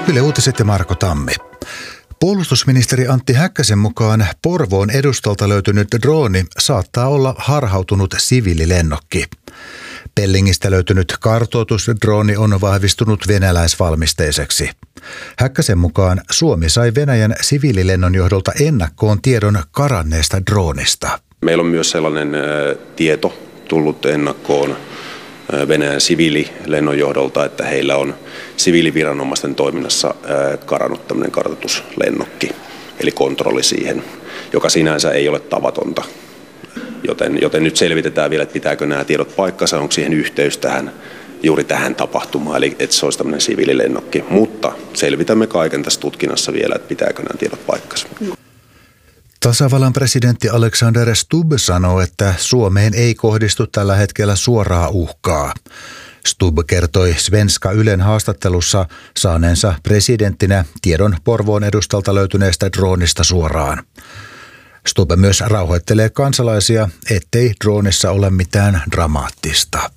Yle Uutiset ja Marko Tammi. Puolustusministeri Antti Häkkäsen mukaan Porvoon edustolta löytynyt drooni saattaa olla harhautunut siviililennokki. Pellingistä löytynyt kartoitusdrooni on vahvistunut venäläisvalmisteiseksi. Häkkäsen mukaan Suomi sai Venäjän siviililennonjohdolta ennakkoon tiedon karanneesta droonista. Meillä on myös sellainen tieto tullut ennakkoon Venäjän siviililennonjohdolta, että heillä on siviiliviranomaisten toiminnassa karannut tämmöinen kartoituslennokki, eli kontrolli siihen, joka sinänsä ei ole tavatonta. Joten nyt selvitetään vielä, että pitääkö nämä tiedot paikkansa, onko siihen yhteys juuri tähän tapahtumaan, eli että se olisi tämmöinen siviililennokki. Mutta selvitämme kaiken tässä tutkinnassa vielä, että pitääkö nämä tiedot paikkansa. Tasavallan presidentti Alexander Stubb sanoo, että Suomeen ei kohdistu tällä hetkellä suoraa uhkaa. Stubb kertoi Svenska Ylen haastattelussa saaneensa presidenttinä tiedon Porvoon edustalta löytyneestä droonista suoraan. Stubb myös rauhoittelee kansalaisia, ettei droonissa ole mitään dramaattista.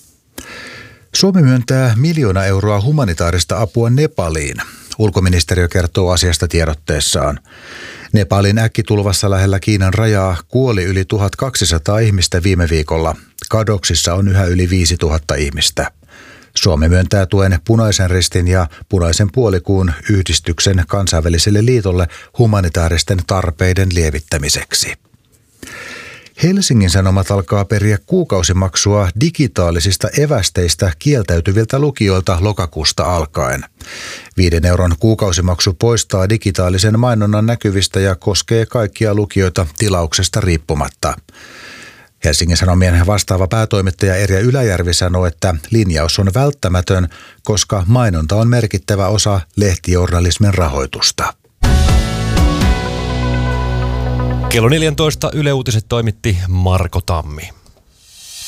Suomi myöntää 1 miljoona euroa humanitaarista apua Nepaliin. Ulkoministeriö kertoo asiasta tiedotteessaan. Nepalin äkkitulvassa lähellä Kiinan rajaa kuoli yli 1200 ihmistä viime viikolla. Kadoksissa on yhä yli 5000 ihmistä. Suomi myöntää tuen Punaisen Ristin ja Punaisen puolikuun yhdistyksen kansainväliselle liitolle humanitaaristen tarpeiden lievittämiseksi. Helsingin Sanomat alkaa periä kuukausimaksua digitaalisista evästeistä kieltäytyviltä lukioilta lokakuusta alkaen. 5 euron kuukausimaksu poistaa digitaalisen mainonnan näkyvistä ja koskee kaikkia lukioita tilauksesta riippumatta. Helsingin Sanomien vastaava päätoimittaja Erja Yläjärvi sanoi, että linjaus on välttämätön, koska mainonta on merkittävä osa lehtijournalismin rahoitusta. Kello 14 Yle Uutiset toimitti Marko Tammi.